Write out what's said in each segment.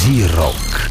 Зирок.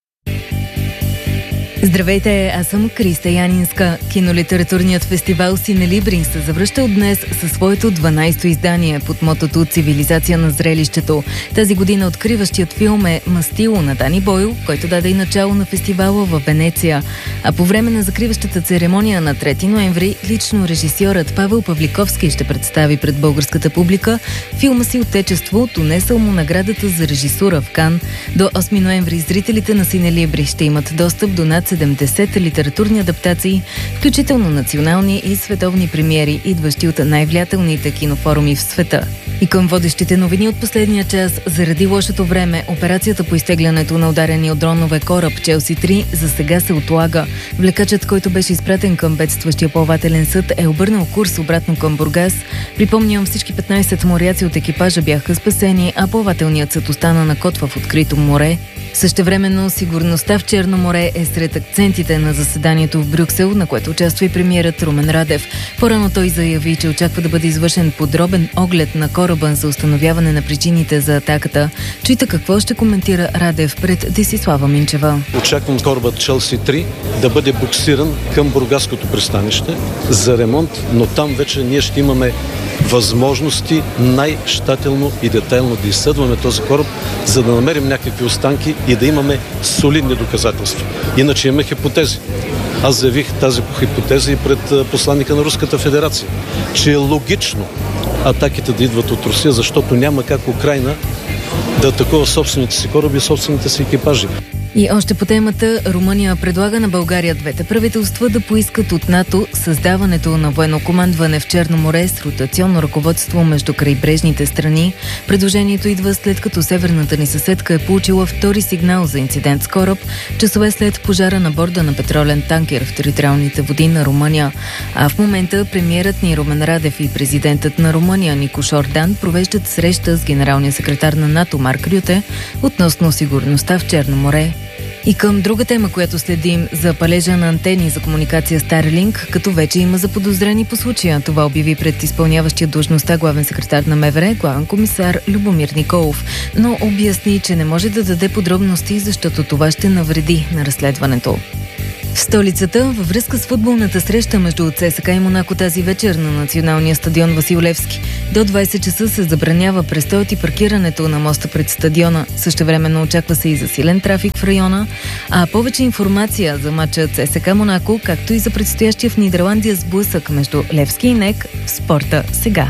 Здравейте, аз съм Криста Янинска. Кинолитературният фестивал Синелибри се завръща от днес със своето 12-то издание под мотото «Цивилизация на зрелището». Тази година откриващият филм е «Мастило» на Дани Бойл, който даде и начало на фестивала в Венеция. А по време на закриващата церемония на 3 ноември лично режисьорът Павел Павликовски ще представи пред българската публика филма си «Отечество», донесъл му наградата за режисура в Кан. До 8 ноември зрителите на Синелибри ще имат достъп до над 70 литературни адаптации, включително национални и световни премиери, идващи от най-влиятелните кинофоруми в света. И към водещите новини от последния час, заради лошото време, операцията по изтеглянето на ударения от дронове кораб Челси 3 за сега се отлага. Влекачът, който беше изпратен към бедстващия плавателен съд, е обърнал курс обратно към Бургас. Припомням, всички 15 моряци от екипажа бяха спасени, а плавателният съд остана на код в открито море. Същевременно сигурността в Черно море е сред акцентите на заседанието в Брюксел, на което участва и премиерът Румен Радев. По-рано той заяви, че очаква да бъде извършен подробен оглед на кораба за установяване на причините за атаката. Чуйте какво ще коментира Радев пред Десислава Минчева. Очаквам корабът Челси 3 да бъде буксиран към Бургаското пристанище за ремонт, но там вече ние ще имаме възможности най-щателно и детайлно да изследваме този кораб, за да намерим някакви останки и да имаме солидни доказателства. Иначе имаме хипотези. Аз заявих тази хипотеза и пред посланника на Руската федерация, че е логично атаките да идват от Русия, защото няма как Украйна да атакува собствените си кораби и собствените си екипажи. И още по темата, Румъния предлага на България двете правителства да поискат от НАТО създаването на военно командване в Черно море с ротационно ръководство между крайбрежните страни. Предложението идва след като северната ни съседка е получила втори сигнал за инцидент с кораб, часове след пожара на борда на петролен танкер в териториалните води на Румъния. А в момента премиерът ни Румен Радев и президентът на Румъния Никош Ордан провеждат среща с генералния секретар на НАТО Марк Рюте относно сигурността в Черно море. И към друга тема, която следим, за палежа на антени за комуникация Starlink, като вече има заподозрени по случая. Това обяви пред изпълняващия длъжността главен секретар на МВР, главен комисар Любомир Николов. Но обясни, че не може да даде подробности, защото това ще навреди на разследването. В столицата, във връзка с футболната среща между ЦСКА и Монако тази вечер на националния стадион Васил Левски, до 20 часа се забранява престоят и паркирането на моста пред стадиона. Същевременно очаква се и засилен трафик в района, а повече информация за матча ЦСКА Монако, както и за предстоящия в Нидерландия сблъсък между Левски и НЕК в спорта сега.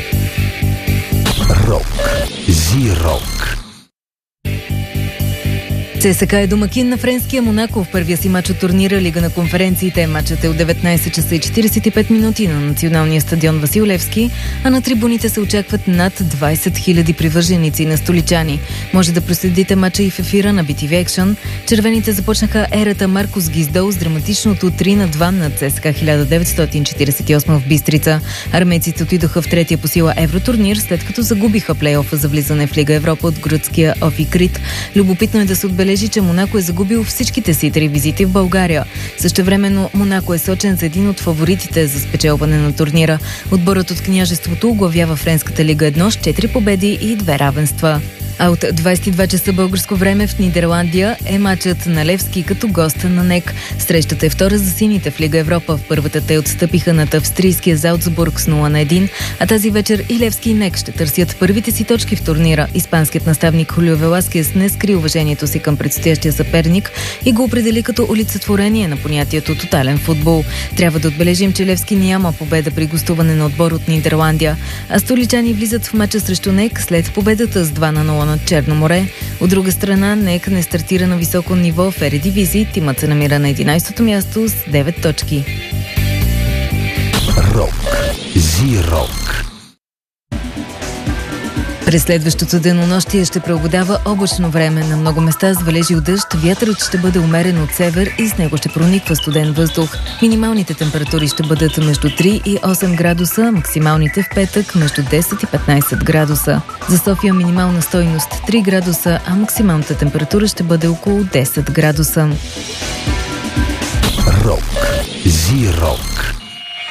Рок. Зирок. ЦСКА е домакин на френския Монако в първия си матч от турнира Лига на конференциите. Матчът е от 19 часа и 45 минути на националния стадион Васил Левски, а на трибуните се очакват над 20 000 привърженици на столичани. Може да проследите матча и в ефира на BTV Action. Червените започнаха ерата Маркос Гиздол с драматичното 3-2 на ЦСКА 1948 в Бистрица. Армейците отидоха в третия по сила евротурнир, след като загубиха плейофа за влизане в Лига Европа от гръцкия Офи Крит. Любопитно е да се отбележи, че Монако е загубил всичките си 3 визити в България. Същевременно Монако е сочен за един от фаворитите за спечелване на турнира. Отборът от княжеството оглавява Френската лига 1 с 4 победи и 2 равенства. А от 22 часа българско време в Нидерландия е матчът на Левски като гост на НЕК. Срещата е втора за сините в Лига Европа. В първата те отстъпиха над австрийския Залцбург с 0-1, а тази вечер и Левски и НЕК ще търсят първите си точки в турнира. Испанският наставник Хулио Веласкес не скри уважението си към предстоящия съперник и го определи като олицетворение на понятието тотален футбол. Трябва да отбележим, че Левски няма победа при гостуване на отбор от Нидерландия, а столичани влизат в матча срещу НЕК след победата с 2-0 над Черно море. От друга страна, НЕК не стартира на високо ниво в Ередивизия. Тимът се намира на 11-то място с 9 точки. Рок. Зирок. През следващото денонощие ще преобладава облачно време. На много места с валежи от дъжд, вятърът ще бъде умерен от север и с него ще прониква студен въздух. Минималните температури ще бъдат между 3 и 8 градуса, максималните в петък между 10 и 15 градуса. За София минимална стойност 3 градуса, а максималната температура ще бъде около 10 градуса. Рок. Зирок.